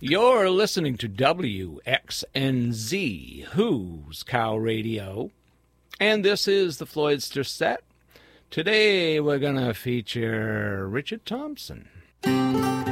You're listening to WXNZ, Who's Cow Radio, and this is the Floydster Set. Today we're going to feature Richard Thompson.